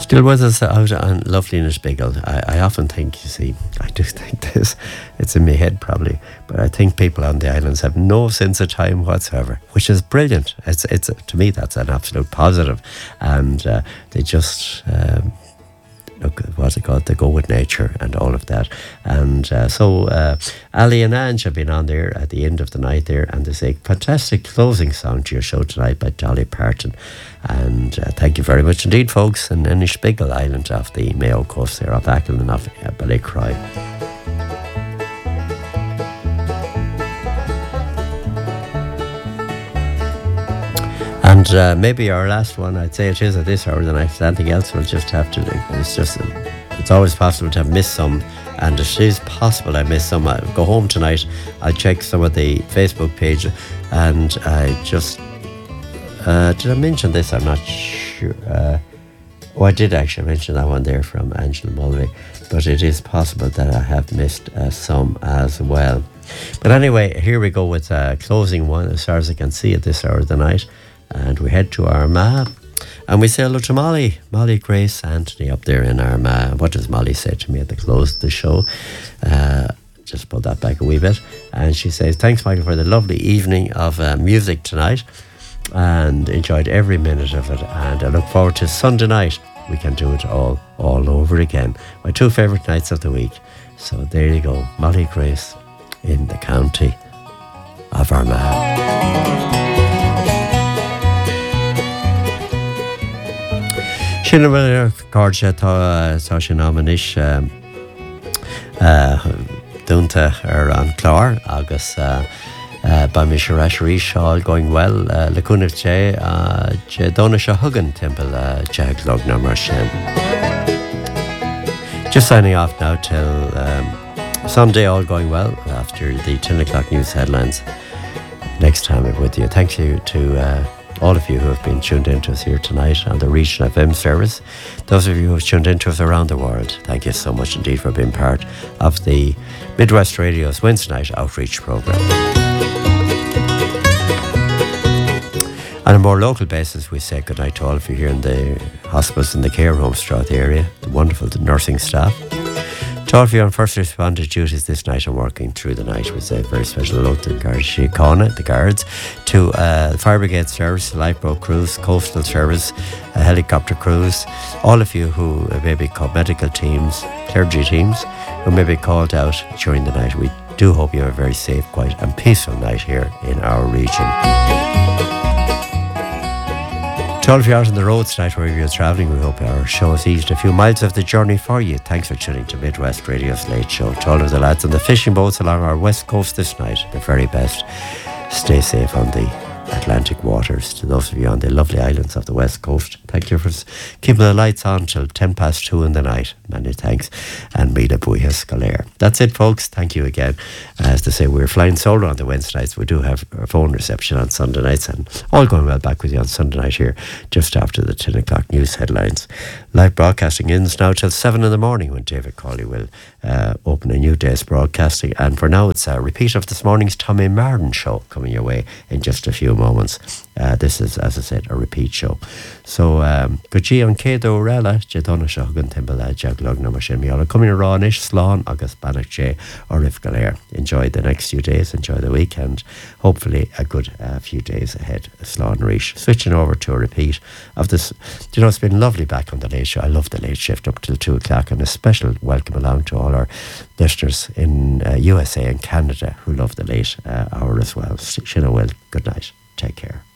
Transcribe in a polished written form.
Still with us out on lovely Inishbiggle. I often think, you see, I do think this, it's in my head probably, but I think people on the islands have no sense of time whatsoever, which is brilliant. It's to me, that's an absolute positive. And they just... look, what's it called? They go with nature and all of that. And so Ali and Ange have been on there at the end of the night there, and they say, fantastic closing song to your show tonight by Dolly Parton. And thank you very much indeed, folks. And Inishbiggle Island off the Mayo coast there, off Achill and off Ballycroy. And maybe our last one, I'd say it is at this hour of the night. Anything else we'll just have to do. It's always possible to have missed some, and it is possible I missed some. I'll go home tonight, I'll check some of the Facebook page, and I just... did I mention this? I'm not sure. I did actually mention that one there from Angela Mulvey, but it is possible that I have missed some as well. But anyway, here we go with closing one as far as I can see at this hour of the night. And we head to Armagh, and we say hello to Molly Grace Anthony up there in Armagh. What does Molly say to me at the close of the show? Just pull that back a wee bit. And she says, thanks, Michael, for the lovely evening of music tonight, and enjoyed every minute of it. And I look forward to Sunday night. We can do it all over again. My two favourite nights of the week. So there you go, Molly Grace in the county of Armagh. Sin bhfuil cardse tá sin amanis dúnta an chlár agus ba mi se rashirí all going well le cúnamh sé dóna se hugan timpeall jeaglog na mar sin. Just signing off now till Sunday, all going well after the 10 o'clock news headlines. Next time I'm with you. Thank you to all of you who have been tuned into us here tonight on the Region FM service. Those of you who have tuned into us around the world, thank you so much indeed for being part of the Midwest Radio's Wednesday night outreach programme. On a more local basis, we say good night to all of you here in the hospitals and the care homes throughout the area, the wonderful nursing staff. To all of you on first responder duties this night and working through the night, we say a very special hello to the Garda Síochána, the guards, to the Fire Brigade Service, Lifeboat Crews, Coastal Service, helicopter crews, all of you who may be called medical teams, clergy teams, who may be called out during the night. We do hope you have a very safe, quiet and peaceful night here in our region. To all of you out on the roads tonight, wherever you're travelling, we hope our show has eased a few miles of the journey for you. Thanks for tuning to Midwest Radio's Late Show. To all of the lads on the fishing boats along our west coast this night, the very best. Stay safe on the Atlantic waters. To those of you on the lovely islands of the west coast, thank you for keeping the lights on till 2:10 in the night. Many thanks. And Mila Buya Scolaire. That's it, folks. Thank you again. As they say, we're flying solo on the Wednesday nights. We do have our phone reception on Sunday nights, and all going well back with you on Sunday night here just after the 10 o'clock news headlines. Live broadcasting ends now till 7 in the morning when David Cawley will open a new day's broadcasting. And for now, it's a repeat of this morning's Tommy Martin show coming your way in just a few moments. This is, as I said, a repeat show. So, Gucci on Kedo Rella, Jedona Shogun Timbala, Jaglog Namashin Miola, coming around ish, Slán, August Bannock J, or Rif Galair. Enjoy the next few days, enjoy the weekend. Hopefully, a good few days ahead, Slán Rish. Switching over to a repeat of this. You know, it's been lovely back on the late show. I love the late shift up till 2 o'clock, and a special welcome along to all our listeners in USA and Canada who love the late hour as well. Shina Will, good night. Take care.